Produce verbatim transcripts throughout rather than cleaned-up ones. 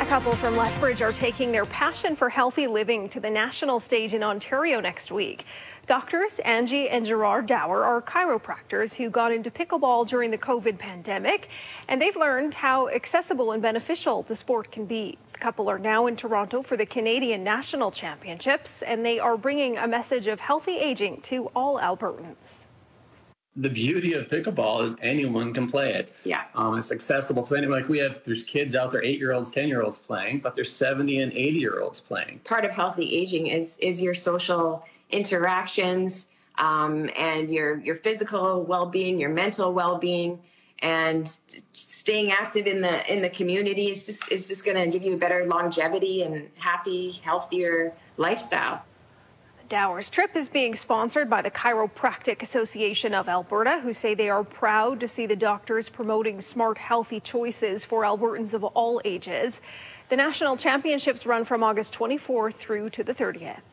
couple from Lethbridge are taking their passion for healthy living to the national stage in Ontario next week. Doctors Angie and Gerard Dower are chiropractors who got into pickleball during the COVID pandemic, and they've learned how accessible and beneficial the sport can be. The couple are now in Toronto for the Canadian National Championships, and they are bringing a message of healthy aging to all Albertans. The beauty of pickleball is anyone can play it. Yeah. Um, it's accessible to anyone. Like we have, there's kids out there, eight-year-olds, ten-year-olds playing, but there's seventy and eighty-year-olds playing. Part of healthy aging is is your social interactions um, and your your physical well-being, your mental well-being, and staying active in the in the community is just is just going to give you a better longevity and happy, healthier lifestyle. Dower's trip is being sponsored by the Chiropractic Association of Alberta, who say they are proud to see the doctors promoting smart, healthy choices for Albertans of all ages. The national championships run from August twenty-fourth through to the thirtieth.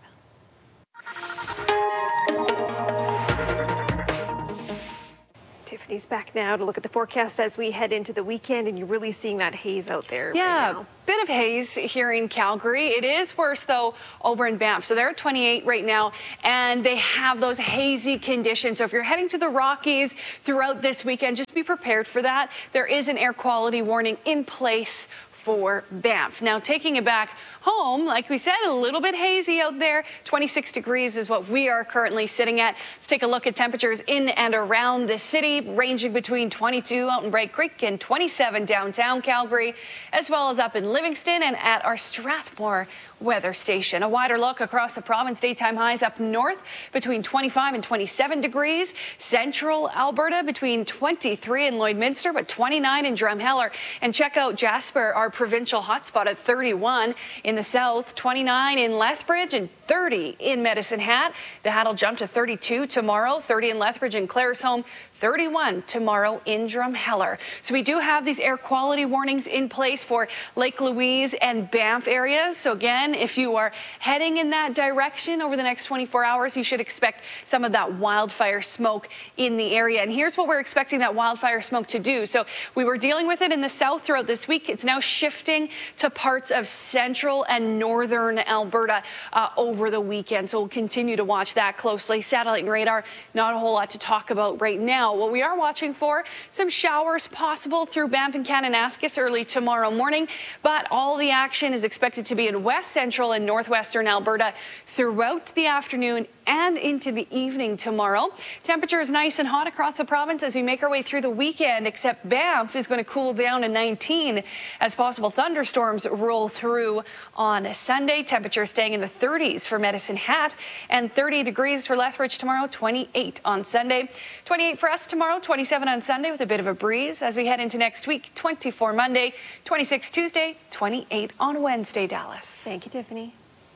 Tiffany's back now to look at the forecast as we head into the weekend, and you're really seeing that haze out there. Yeah, right now. Bit of haze here in Calgary. It is worse, though, over in Banff. So they're at twenty-eight right now, and they have those hazy conditions. So if you're heading to the Rockies throughout this weekend, just be prepared for that. There is an air quality warning in place for Banff. Now, taking it back home, like we said, a little bit hazy out there. twenty-six degrees is what we are currently sitting at. Let's take a look at temperatures in and around the city, ranging between twenty-two out in Bright Creek and twenty-seven downtown Calgary, as well as up in Livingston and at our Strathmore weather station. A wider look across the province, daytime highs up north between twenty-five and twenty-seven degrees. Central Alberta between twenty-three in Lloydminster, but twenty-nine in Drumheller. And check out Jasper, our provincial hotspot, at thirty-one. In the south, twenty-nine in Lethbridge and thirty in Medicine Hat. The Hat will jump to thirty-two tomorrow, thirty in Lethbridge and Claresholm, thirty-one tomorrow in Drumheller. So we do have these air quality warnings in place for Lake Louise and Banff areas. So again, if you are heading in that direction over the next twenty-four hours, you should expect some of that wildfire smoke in the area. And here's what we're expecting that wildfire smoke to do. So we were dealing with it in the south throughout this week. It's now shifting to parts of central and northern Alberta uh, over the weekend. So we'll continue to watch that closely. Satellite and radar, not a whole lot to talk about right now. What we are watching for, some showers possible through Banff and Kananaskis early tomorrow morning, but all the action is expected to be in west central and northwestern Alberta throughout the afternoon and into the evening tomorrow. Temperature is nice and hot across the province as we make our way through the weekend, except Banff is going to cool down to nineteen as possible thunderstorms roll through on Sunday. Temperature staying in the thirties for Medicine Hat and thirty degrees for Lethbridge tomorrow, twenty-eight on Sunday. twenty-eight for us tomorrow, twenty-seven on Sunday with a bit of a breeze as we head into next week. twenty-four Monday, twenty-six Tuesday, twenty-eight on Wednesday, Dallas. Thank you, Tiffany.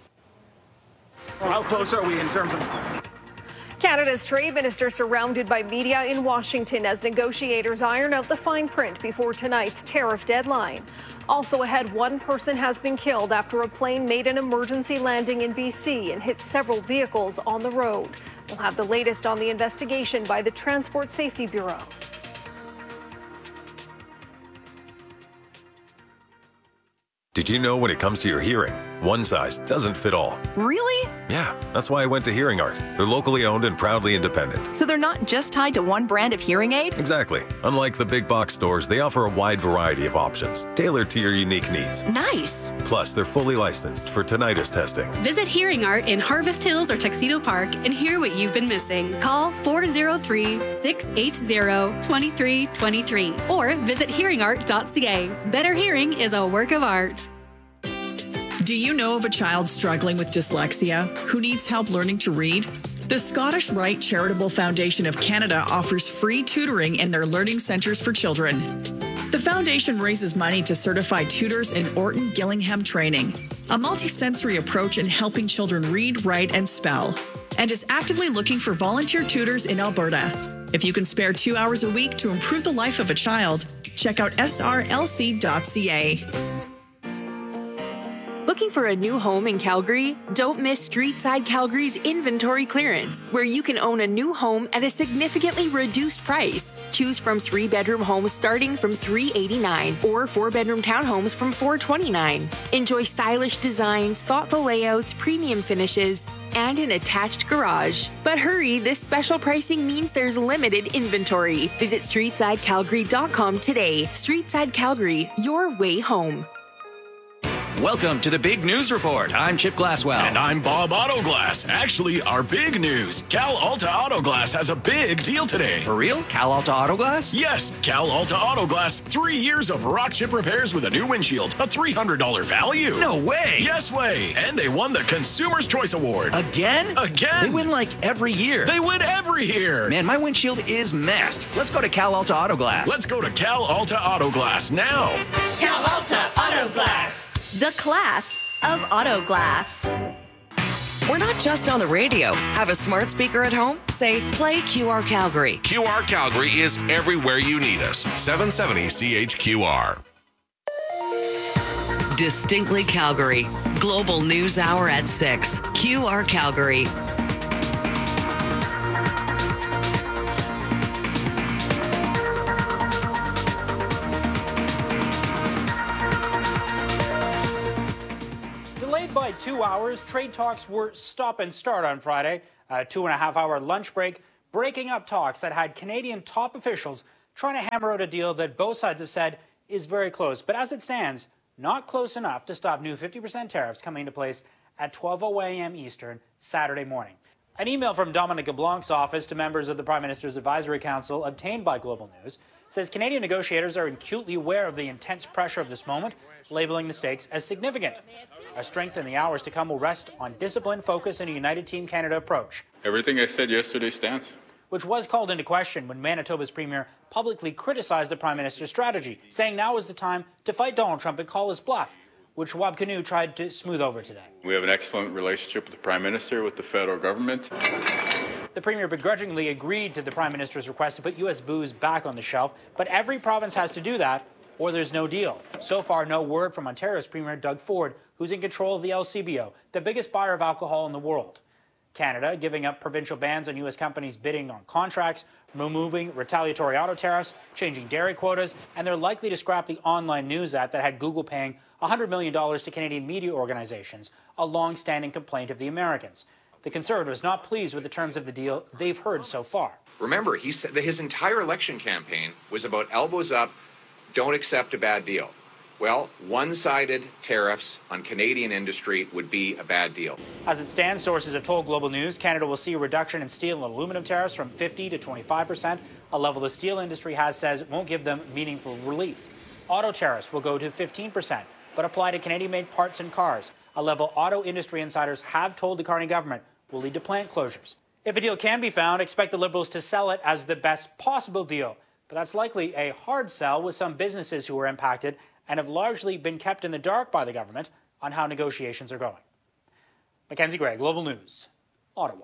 Well, how close are we in terms of... Canada's trade minister surrounded by media in Washington as negotiators iron out the fine print before tonight's tariff deadline. Also ahead, one person has been killed after a plane made an emergency landing in B C and hit several vehicles on the road. We'll have the latest on the investigation by the Transport Safety Bureau. Did you know when it comes to your hearing, one size doesn't fit all? Really? Yeah, that's why I went to Hearing Art. They're locally owned and proudly independent. So they're not just tied to one brand of hearing aid? Exactly. Unlike the big box stores, they offer a wide variety of options, tailored to your unique needs. Nice. Plus, they're fully licensed for tinnitus testing. Visit Hearing Art in Harvest Hills or Tuxedo Park and hear what you've been missing. Call four oh three, six eight zero, two three two three or visit hearing art dot c a. Better hearing is a work of art. Do you know of a child struggling with dyslexia who needs help learning to read? The Scottish Rite Charitable Foundation of Canada offers free tutoring in their learning centres for children. The foundation raises money to certify tutors in Orton Gillingham training, a multi-sensory approach in helping children read, write, and spell, and is actively looking for volunteer tutors in Alberta. If you can spare two hours a week to improve the life of a child, check out s r l c dot c a. Looking Looking for a new home in Calgary? Don't miss Streetside Calgary's inventory clearance, where you can own a new home at a significantly reduced price. Choose from three-bedroom homes starting from three hundred eighty-nine dollars or four-bedroom townhomes from four hundred twenty-nine dollars. Enjoy stylish designs, thoughtful layouts, premium finishes, and an attached garage. But hurry, this special pricing means there's limited inventory. Visit streetside calgary dot com today. Streetside Calgary, your way home. Welcome to the Big News Report. I'm Chip Glasswell. And I'm Bob Autoglass. Actually, our big news. Cal Alta Autoglass has a big deal today. For real? Cal Alta Autoglass? Yes, Cal Alta Autoglass. Three years of rock chip repairs with a new windshield. A three hundred dollars value. No way. Yes way. And they won the Consumer's Choice Award. Again? Again. They win like every year. They win every year. Man, my windshield is messed. Let's go to Cal Alta Autoglass. Let's go to Cal Alta Autoglass now. Cal Alta Autoglass. The class of auto glass. We're not just on the radio. Have a smart speaker at home? Say, play Q R Calgary. Q R Calgary is everywhere you need us. seven seventy C H Q R. Distinctly Calgary. Global News Hour at six. Q R Calgary. By two hours, trade talks were stop and start on Friday. A two and a half hour lunch break, breaking up talks that had Canadian top officials trying to hammer out a deal that both sides have said is very close. But as it stands, not close enough to stop new fifty percent tariffs coming into place at twelve oh a m Eastern Saturday morning. An email from Dominic LeBlanc's office to members of the Prime Minister's Advisory Council obtained by Global News says Canadian negotiators are acutely aware of the intense pressure of this moment, labeling the stakes as significant. Our strength in the hours to come will rest on discipline, focus, and a united Team Canada approach. Everything I said yesterday stands. Which was called into question when Manitoba's Premier publicly criticized the Prime Minister's strategy, saying now is the time to fight Donald Trump and call his bluff, which Wab Kinew tried to smooth over today. We have an excellent relationship with the Prime Minister, with the federal government. The Premier begrudgingly agreed to the Prime Minister's request to put U S booze back on the shelf, but every province has to do that, or there's no deal. So far, no word from Ontario's Premier Doug Ford, who's in control of the L C B O, the biggest buyer of alcohol in the world. Canada giving up provincial bans on U S companies bidding on contracts, removing retaliatory auto tariffs, changing dairy quotas, and they're likely to scrap the online news app that had Google paying one hundred million dollars to Canadian media organizations, a long-standing complaint of the Americans. The Conservatives not pleased with the terms of the deal they've heard so far. Remember, he said that his entire election campaign was about elbows up, don't accept a bad deal. Well, one-sided tariffs on Canadian industry would be a bad deal. As it stands, sources have told Global News Canada will see a reduction in steel and aluminum tariffs from fifty to twenty-five percent, a level the steel industry has says won't give them meaningful relief. Auto tariffs will go to fifteen percent, but apply to Canadian-made parts and cars, a level auto industry insiders have told the Carney government will lead to plant closures. If a deal can be found, expect the Liberals to sell it as the best possible deal. But that's likely a hard sell with some businesses who are impacted and have largely been kept in the dark by the government on how negotiations are going. Mackenzie Gray, Global News, Ottawa.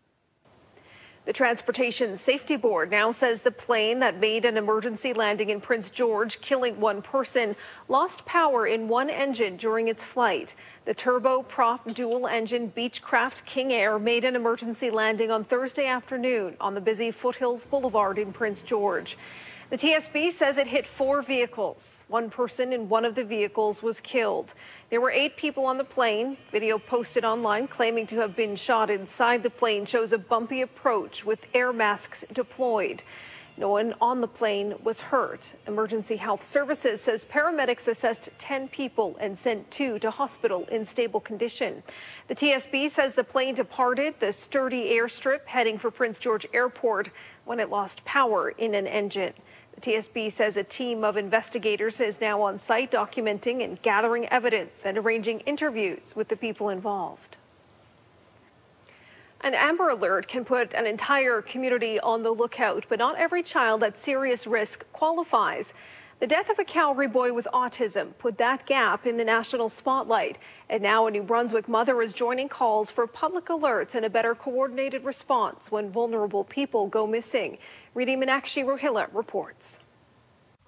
The Transportation Safety Board now says the plane that made an emergency landing in Prince George, killing one person, lost power in one engine during its flight. The turboprop dual-engine Beechcraft King Air made an emergency landing on Thursday afternoon on the busy Foothills Boulevard in Prince George. The T S B says it hit four vehicles. One person in one of the vehicles was killed. There were eight people on the plane. Video posted online claiming to have been shot inside the plane shows a bumpy approach with air masks deployed. No one on the plane was hurt. Emergency Health Services says paramedics assessed ten people and sent two to hospital in stable condition. The T S B says the plane departed the sturdy airstrip heading for Prince George Airport when it lost power in an engine. The T S B says a team of investigators is now on site documenting and gathering evidence and arranging interviews with the people involved. An Amber Alert can put an entire community on the lookout, but not every child at serious risk qualifies. The death of a Calgary boy with autism put that gap in the national spotlight. And now a New Brunswick mother is joining calls for public alerts and a better coordinated response when vulnerable people go missing. Reading Meenakshi Rohila reports.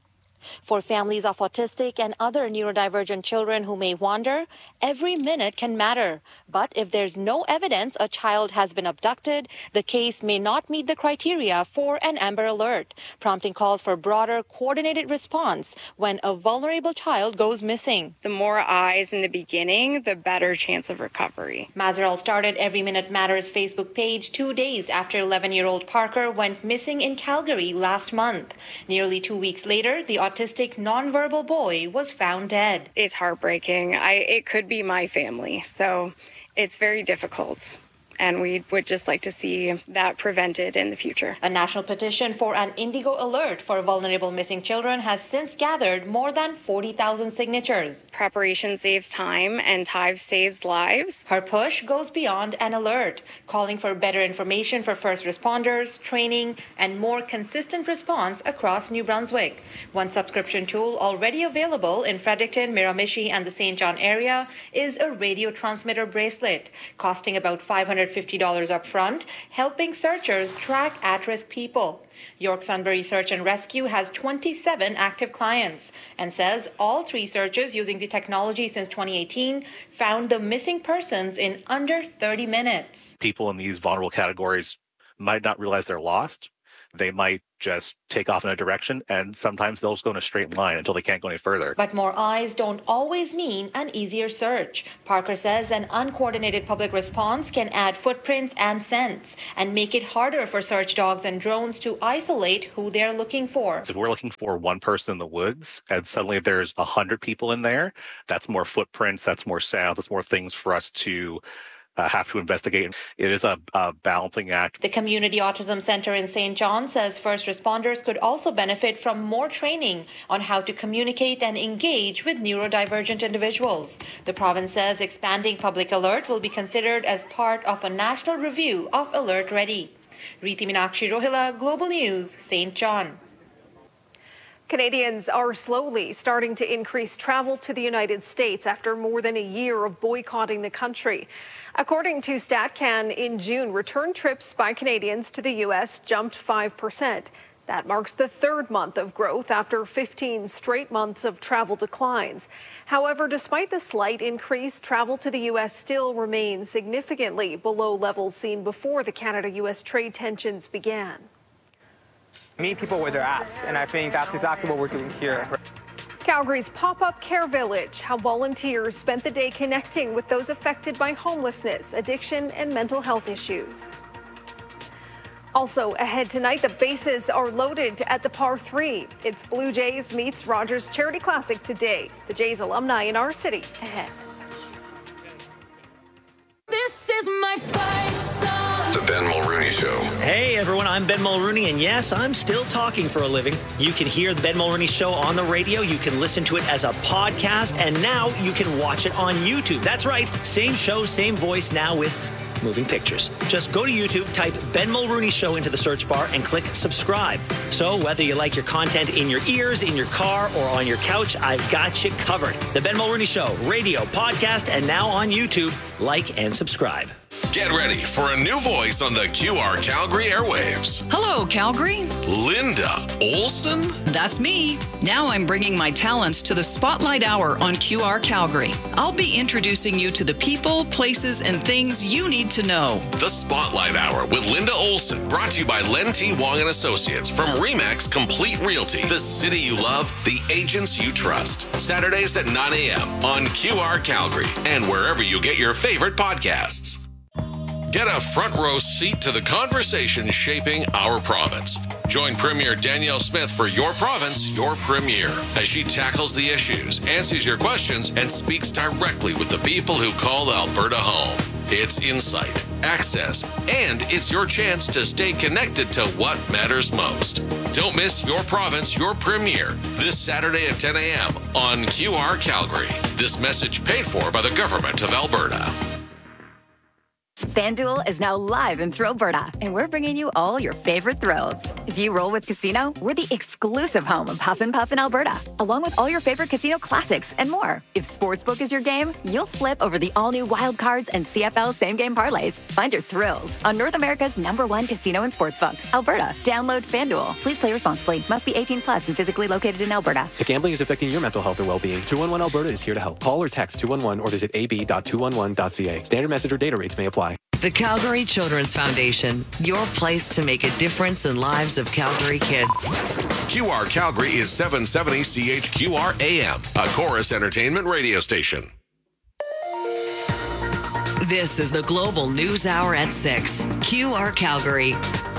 For families of autistic and other neurodivergent children who may wander, every minute can matter. But if there's no evidence a child has been abducted, the case may not meet the criteria for an Amber Alert, prompting calls for broader, coordinated response when a vulnerable child goes missing. The more eyes in the beginning, the better chance of recovery. Mazerel started Every Minute Matters Facebook page two days after eleven-year-old Parker went missing in Calgary last month. Nearly two weeks later, the autistic nonverbal boy was found dead. It's heartbreaking. I it could be my family, so it's very difficult. And we would just like to see that prevented in the future. A national petition for an Indigo Alert for vulnerable missing children has since gathered more than forty thousand signatures. Preparation saves time and time saves lives. Her push goes beyond an alert, calling for better information for first responders, training, and more consistent response across New Brunswick. One subscription tool already available in Fredericton, Miramichi, and the Saint John area is a radio transmitter bracelet, costing about five hundred fifty dollars up front, helping searchers track at-risk people. York Sunbury Search and Rescue has twenty-seven active clients and says all three searches using the technology since twenty eighteen found the missing persons in under thirty minutes. People in these vulnerable categories might not realize they're lost. They might just take off in a direction, and sometimes they'll just go in a straight line until they can't go any further. But more eyes don't always mean an easier search. Parker says an uncoordinated public response can add footprints and scents and make it harder for search dogs and drones to isolate who they're looking for. If we're looking for one person in the woods and suddenly there's a hundred people in there, that's more footprints, that's more sound, that's more things for us to Uh, have to investigate. It is a, a balancing act. The Community Autism Center in Saint John says first responders could also benefit from more training on how to communicate and engage with neurodivergent individuals. The province says expanding public alert will be considered as part of a national review of Alert Ready. Riti Meenakshi Rohila, Global News, Saint John. Canadians are slowly starting to increase travel to the United States after more than a year of boycotting the country. According to StatCan, in June, return trips by Canadians to the U S jumped five percent. That marks the third month of growth after fifteen straight months of travel declines. However, despite the slight increase, travel to the U S still remains significantly below levels seen before the Canada-U S trade tensions began. Meet people where they're at, and I think that's exactly what we're doing here. Calgary's pop-up care village, how volunteers spent the day connecting with those affected by homelessness, addiction, and mental health issues. Also ahead tonight, the bases are loaded at the Par three. It's Blue Jays meets Rogers Charity Classic today. The Jays alumni in our city ahead. This is my fight song. The Ben Mulrooney Show. Hey everyone, I'm Ben Mulrooney, and yes, I'm still talking for a living. You can hear the Ben Mulrooney Show on the radio, you can listen to it as a podcast, and now you can watch it on YouTube. That's right, same show, same voice, now with moving pictures. Just go to YouTube, type Ben Mulrooney Show into the search bar, and click subscribe. So whether you like your content in your ears, in your car, or on your couch, I've got you covered. The Ben Mulrooney Show, radio, podcast, and now on YouTube. Like and subscribe. Get ready for a new voice on the Q R Calgary airwaves. Hello, Calgary. Linda Olson? That's me. Now I'm bringing my talents to the Spotlight Hour on Q R Calgary. I'll be introducing you to the people, places, and things you need to know. The Spotlight Hour with Linda Olson, brought to you by Len T. Wong and Associates from Remax Complete Realty. The city you love, the agents you trust. Saturdays at nine a.m. on Q R Calgary and wherever you get your favorite podcasts. Get a front row seat to the conversation shaping our province. Join Premier Danielle Smith for Your Province, Your Premier, as she tackles the issues, answers your questions, and speaks directly with the people who call Alberta home. It's insight, access, and it's your chance to stay connected to what matters most. Don't miss Your Province, Your Premier this Saturday at ten a.m. on Q R Calgary. This message paid for by the Government of Alberta. FanDuel is now live in Thrillberta, and we're bringing you all your favorite thrills. If you roll with Casino, we're the exclusive home of Huff and Puff in Alberta, along with all your favorite casino classics and more. If Sportsbook is your game, you'll flip over the all-new Wild Cards and C F L same-game parlays. Find your thrills on North America's number one casino and sportsbook, Alberta. Download FanDuel. Please play responsibly. Must be eighteen plus and physically located in Alberta. If gambling is affecting your mental health or well-being, two one one Alberta is here to help. Call or text two one one or visit a b dot two one one dot c a. Standard message or data rates may apply. The Calgary Children's Foundation, your place to make a difference in lives of Calgary kids. Q R Calgary is seven seventy C H Q R A M, a Chorus Entertainment radio station. This is the Global News Hour at six. Q R Calgary.